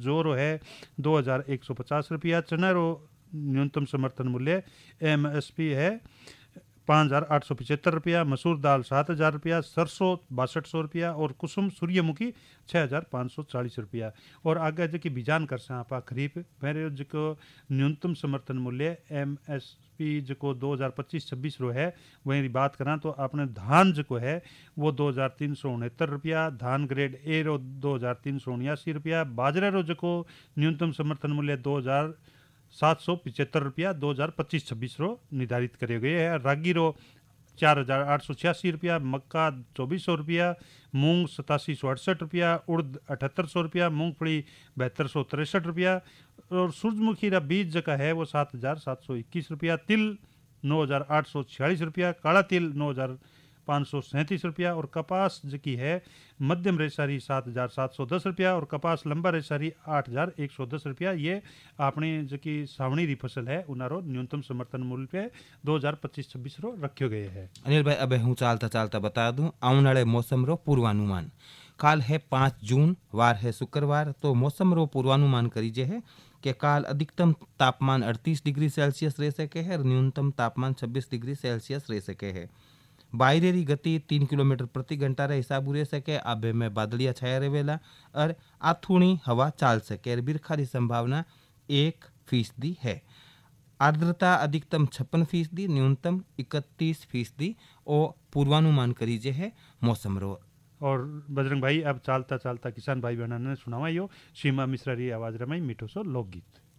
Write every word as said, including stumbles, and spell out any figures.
जौ रो है दो हज़ार एक सौ पचास रुपया, चना रो न्यूनतम समर्थन मूल्य एम एस पी है पाँच हज़ार आठ सौ पचहत्तर रुपया, मसूर दाल सात हज़ार रुपया, सरसों बासठ सौ रुपया और कुसुम सूर्यमुखी छः हज़ार पाँच सौ चालीस रुपया। और आगे जो कि बिजान कर से आप खरीफ मेरे जो न्यूनतम समर्थन मूल्य एम एस पी जो दो हज़ार पच्चीस छब्बीस रो है वही बात करा तो आपने धान जो है वो दो हज़ार तीन सौ उनहत्तर रुपया, धान ग्रेड ए रो दो हज़ार तीन सौ उन्यासी रुपया, बाजरा रो जो न्यूनतम समर्थन मूल्य दो हज़ार सात सौ पिचहत्तर रुपया दो हज़ार पच्चीस छब्बीस रो निर्धारित करे गए है। रागी रो चार हज़ार आठ सौ छियासी रुपया, मक्का चौबीस सौ रुपया, मूंग सतासी सौ अड़सठ रुपया, उड़द अठहत्तर सौ रुपया, मूंगफली बहत्तर सौ तिरसठ रुपया और सूरजमुखी रा बीज जका है वो सात हज़ार सात सौ इक्कीस रुपया, तिल नौ हज़ार आठ सौ छियालीस रुपया, काला तिल नौ हज़ार पाँच सौ सैंतीस रुपया और कपास जकी है मध्यम रेसारी सात हज़ार सात सौ दस रुपया और कपास लंबा रेसारी आठ हज़ार एक सौ दस रुपया। ये आपने जकी सावणी री फसल है उनारो न्यूनतम समर्थन मूल्य पे दो हज़ार पच्चीस छब्बीस रो रखे गए है। अनिल भाई अब हूँ चालता चालता बता दूं आने वाले मौसम रो पूर्वानुमान। काल है पाँच जून, वार है शुक्रवार, तो मौसम रो पूर्वानुमान करीजे है कि काल अधिकतम तापमान अड़तीस डिग्री सेल्सियस रह सके है और न्यूनतम तापमान छब्बीस डिग्री सेल्सियस रह सके है। बायरेरी गति तीन किलोमीटर प्रति घंटा रे हिसाब रह सके। आबे में बादलिया छाया रहेला और आथुणी हवा चाल सके और बिरखा की संभावना एक फीसदी है। आर्द्रता अधिकतम छप्पन फीसदी, न्यूनतम इकतीस फीसदी और पूर्वानुमान करीजे है मौसम रो। और बजरंग भाई अब चालता चालता किसान भाई बहना ने सुनावा यो सीमा मिश्रा री आवाज रमाई मीठो सो लोकगीत।